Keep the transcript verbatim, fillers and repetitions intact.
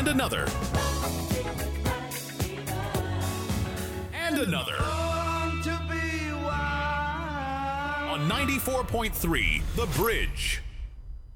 And another. And another. On ninety-four point three, The Bridge.